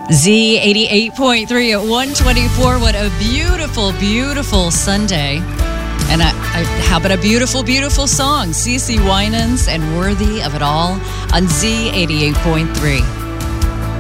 Z88.3 at 124. What a beautiful, beautiful Sunday. And how about a beautiful, beautiful song? CeCe Winans and Worthy of It All on Z88.3.